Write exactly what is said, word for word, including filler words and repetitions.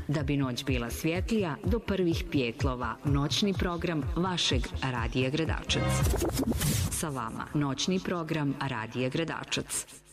Da bi noć bila svjetlija, do prvih pjetlova noćni program vašeg Radija Gradačac. Sa vama noćni program Radija Gradačac.